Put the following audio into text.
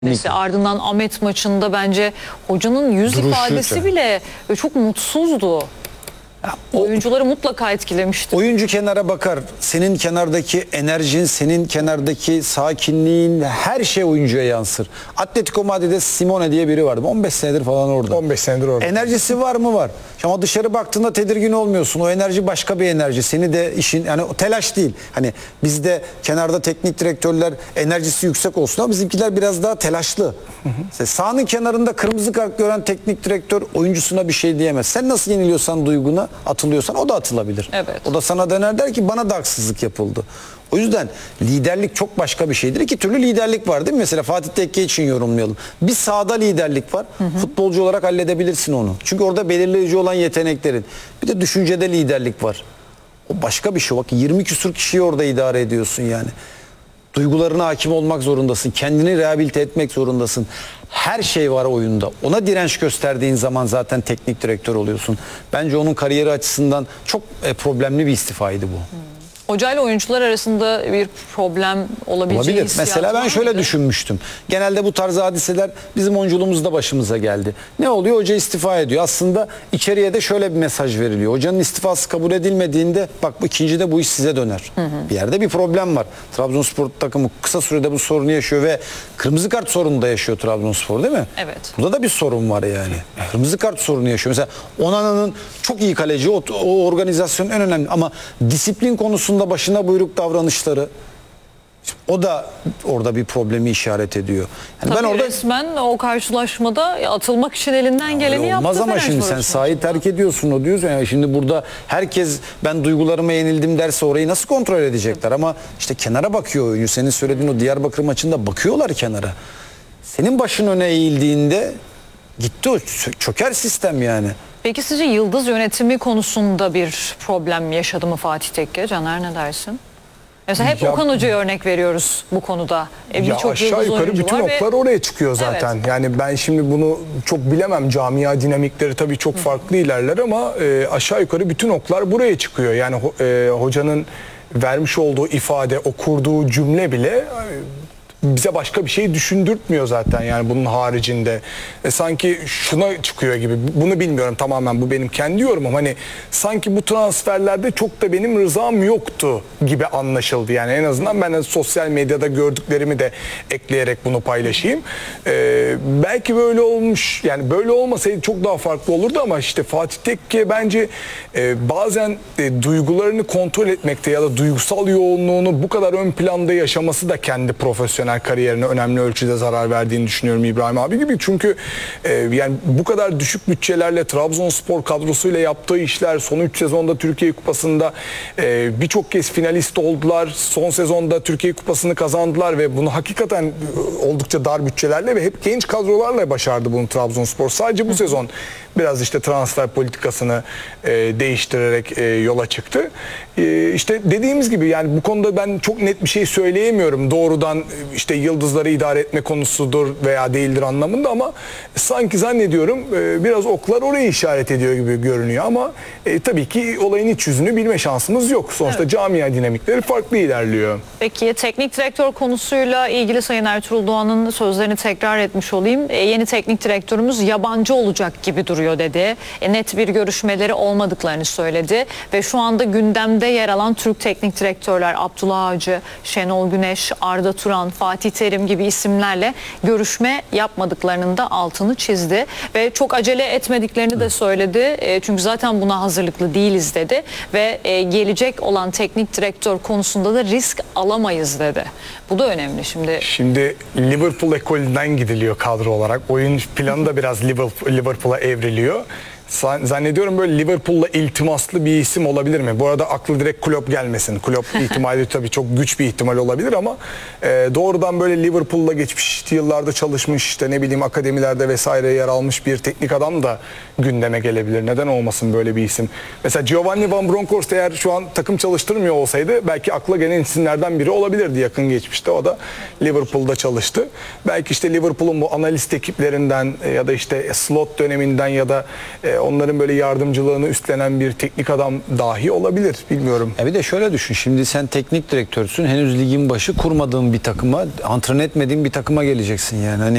Ardından Ahmet maçında bence hocanın yüz ifadesi bile çok mutsuzdu. Oyuncuları mutlaka etkilemişti. Oyuncu kenara bakar. Senin kenardaki enerjin, senin kenardaki sakinliğin, her şey oyuncuya yansır. Atletico Madrid'de Simone diye biri vardı. 15 senedir falan orada. 15 senedir orada. Enerjisi var mı? Var. Ama dışarı baktığında tedirgin olmuyorsun. O enerji başka bir enerji. Seni de işin, yani o telaş değil. Hani bizde kenarda teknik direktörler enerjisi yüksek olsun ama bizimkiler biraz daha telaşlı. Sahanın kenarında kırmızı kart gören teknik direktör oyuncusuna bir şey diyemez. Sen nasıl yeniliyorsan duyguna, atılıyorsan o da atılabilir. Evet. O da sana döner, der ki bana da haksızlık yapıldı. O yüzden liderlik çok başka bir şeydir. İki türlü liderlik var değil mi? Mesela Fatih Tekke için yorumlayalım. Bir sahada liderlik var. Futbolcu olarak halledebilirsin onu. Çünkü orada belirleyici olan yeteneklerin. Bir de düşüncede liderlik var. O başka bir şey. Bak 20 küsur kişiyi orada idare ediyorsun yani. Duygularına hakim olmak zorundasın. Kendini rehabilite etmek zorundasın. Her şey var oyunda. Ona direnç gösterdiğin zaman zaten teknik direktör oluyorsun. Bence onun kariyeri açısından çok problemli bir istifaydı bu. Hocayla oyuncular arasında bir problem olabileceği olabilir. Mesela ben şöyle düşünmüştüm. Genelde bu tarz hadiseler bizim oyunculuğumuzda başımıza geldi. Ne oluyor? Hoca istifa ediyor. Aslında içeriye de şöyle bir mesaj veriliyor. Hocanın istifası kabul edilmediğinde bak bu ikincide bu iş size döner. Bir yerde bir problem var. Trabzonspor takımı kısa sürede bu sorunu yaşıyor ve kırmızı kart sorunu da yaşıyor Trabzonspor değil mi? Evet. Burada da bir sorun var yani. Kırmızı kart sorunu yaşıyor. Mesela Onana'nın çok iyi kaleci. O organizasyonun en önemli ama disiplin konusunda başına buyruk davranışları, o da orada bir problemi işaret ediyor. Yani Tabii ben orada resmen o karşılaşmada atılmak için elinden geleni yaptı. olmaz ama şimdi sen sahayı terk ediyorsun, o diyorsun yani şimdi burada herkes ben duygularıma yenildim derse orayı nasıl kontrol edecekler? Ama işte kenara bakıyor oyuncu. Senin söylediğin o Diyarbakır maçında bakıyorlar kenara. Senin başın öne eğildiğinde gitti o, çöker sistem yani. Peki sizce yıldız yönetimi konusunda bir problem yaşadı mı Fatih Tekke? Caner ne dersin? Mesela hep Okan Hoca'ya örnek veriyoruz bu konuda. Ya aşağı yukarı bütün oklar oraya çıkıyor zaten. Evet. Yani ben şimdi bunu çok bilemem. Camia dinamikleri tabii çok farklı ilerler ama aşağı yukarı bütün oklar buraya çıkıyor. Yani hocanın vermiş olduğu ifade, o kurduğu cümle bile bize başka bir şey düşündürtmüyor zaten yani bunun haricinde. Sanki şuna çıkıyor gibi, bunu bilmiyorum, tamamen bu benim kendi yorumum, hani sanki bu transferlerde çok da benim rızam yoktu gibi anlaşıldı. Yani en azından ben de sosyal medyada gördüklerimi de ekleyerek bunu paylaşayım. Belki böyle olmuş, yani böyle olmasaydı çok daha farklı olurdu ama işte Fatih Tekke bence bazen duygularını kontrol etmekte ya da duygusal yoğunluğunu bu kadar ön planda yaşaması da kendi profesyonel kariyerine önemli ölçüde zarar verdiğini düşünüyorum İbrahim abi gibi. Çünkü yani bu kadar düşük bütçelerle Trabzonspor kadrosuyla yaptığı işler, son 3 sezonda Türkiye Kupası'nda birçok kez finalist oldular. Son sezonda Türkiye Kupası'nı kazandılar ve bunu hakikaten oldukça dar bütçelerle ve hep genç kadrolarla başardı bunu Trabzonspor. Sadece bu sezon biraz işte transfer politikasını değiştirerek yola çıktı. İşte dediğimiz gibi yani bu konuda ben çok net bir şey söyleyemiyorum. Doğrudan işte yıldızları idare etme konusudur veya değildir anlamında ama sanki zannediyorum biraz oklar oraya işaret ediyor gibi görünüyor ama tabii ki olayın iç yüzünü bilme şansımız yok. Sonuçta camia dinamikleri farklı ilerliyor. Peki teknik direktör konusuyla ilgili Sayın Ertuğrul Doğan'ın sözlerini tekrar etmiş olayım. Yeni teknik direktörümüz yabancı olacak gibi duruyor dedi. Net bir görüşmeleri olmadıklarını söyledi ve şu anda gündemde yer alan Türk teknik direktörler Abdullah Avcı, Şenol Güneş, Arda Turan, Fatih Terim gibi isimlerle görüşme yapmadıklarının da altını çizdi ve çok acele etmediklerini de söyledi. Çünkü zaten buna hazırlıklı değiliz dedi ve gelecek olan teknik direktör konusunda da risk alamayız dedi. Bu da önemli şimdi. Şimdi Liverpool ekolünden gidiliyor kadro olarak. Oyun planı da biraz Liverpool'a evriliyor. Zannediyorum böyle Liverpool'la iltimaslı bir isim olabilir mi? Bu arada aklı direkt Klopp gelmesin. Klopp ihtimali tabii çok güç bir ihtimal olabilir ama doğrudan böyle Liverpool'la geçmiş yıllarda çalışmış, işte ne bileyim akademilerde vesaire yer almış bir teknik adam da gündeme gelebilir. Neden olmasın böyle bir isim? Mesela Giovanni Van Bronckhorst eğer şu an takım çalıştırmıyor olsaydı belki akla gelen isimlerden biri olabilirdi yakın geçmişte. O da Liverpool'da çalıştı. Belki işte Liverpool'un bu analist ekiplerinden ya da işte slot döneminden ya da onların böyle yardımcılığını üstlenen bir teknik adam dahi olabilir. Bilmiyorum. Bir de şöyle düşün. Şimdi sen teknik direktörsün. Henüz ligin başı kurmadığın bir takıma, antrenman etmediğin bir takıma geleceksin yani. Hani